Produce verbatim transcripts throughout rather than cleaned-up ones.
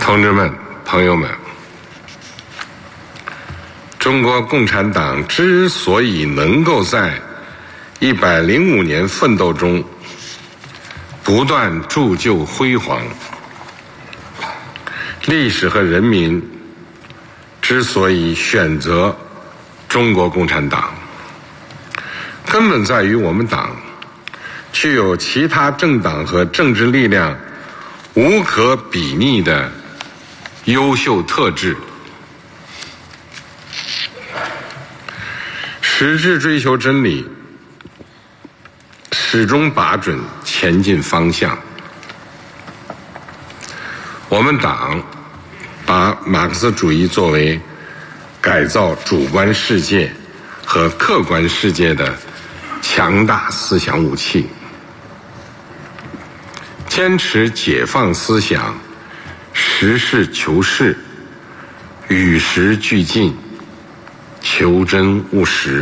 同志们、朋友们，中国共产党之所以能够在一百零五年奋斗中不断铸就辉煌，历史和人民之所以选择中国共产党，根本在于我们党具有其他政党和政治力量无可比拟的优秀特质，矢志追求真理，始终把准前进方向。我们党把马克思主义作为改造主观世界和客观世界的强大思想武器，坚持解放思想，实事求是，与时俱进，求真务实，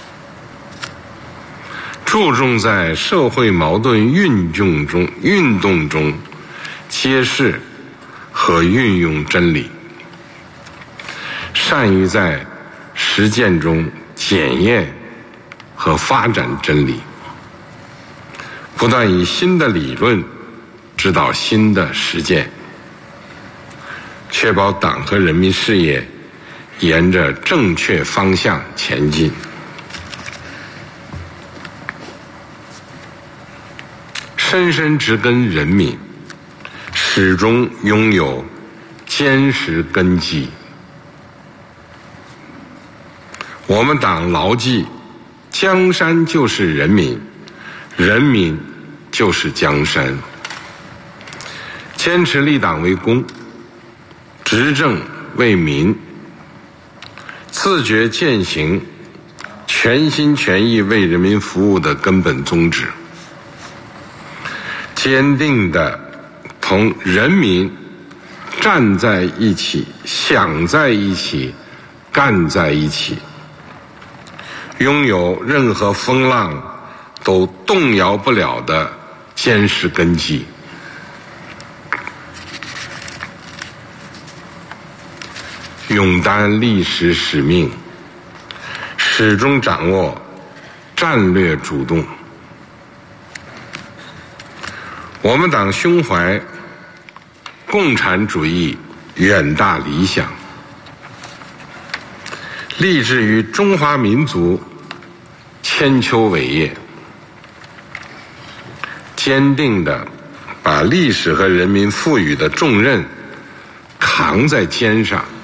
注重在社会矛盾运动中运动中揭示和运用真理，善于在实践中检验和发展真理，不断以新的理论指导新的实践，确保党和人民事业沿着正确方向前进。深深植根人民，始终拥有坚实根基。我们党牢记江山就是人民，人民就是江山，坚持立党为公，执政为民，自觉践行全心全意为人民服务的根本宗旨，坚定地同人民站在一起，想在一起，干在一起，拥有任何风浪都动摇不了的坚实根基。勇担历史使命，始终掌握战略主动。我们党胸怀共产主义远大理想，立志于中华民族千秋伟业，坚定地把历史和人民赋予的重任扛在肩上，